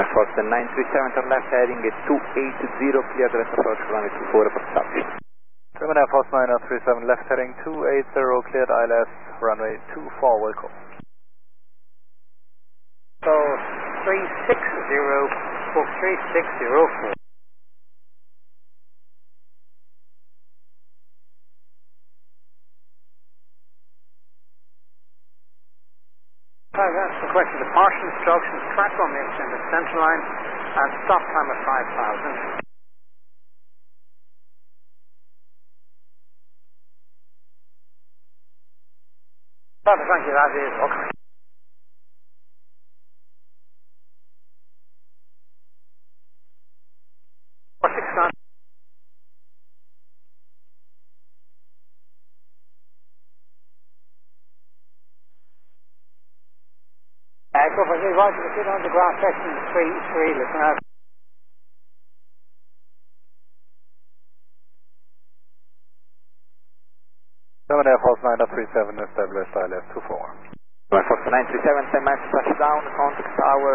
Foster 937, turn left heading at 280, clear the rest approach runway 24, report established. German Air Force 937, left heading 280, cleared ILS, runway 24, welcome. So 360, book 3604. I've asked the question. Departure instructions, track on the extended central line, and stop time at 5,000. Thank you, that is okay. Go for it. Roger, sit on the ground section 3, listen out. German Air Force 937, established ILS 24. German Foster 937, 10 miles touchdown, contact tower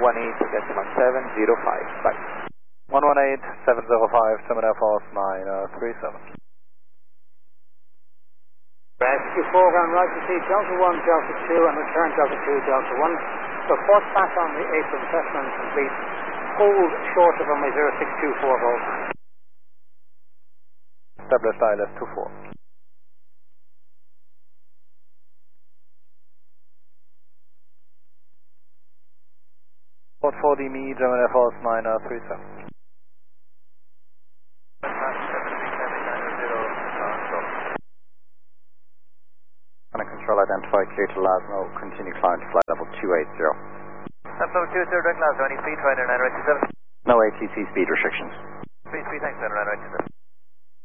118.705, bye. 118.705, German Air Force 937. Rescue program, right to see Delta 1, Delta 2, and return Delta 2, Delta 1. Report back on the April assessment complete. Hold short of runway 0624 volt. Established ILS 24. Port 40 me, German Air Force 937. Control identified, clear to Lasno, continue climb to flight level 280. Level 280, direct Lasno, any speed, 927? No ATC speed restrictions. Speed, thanks, 927.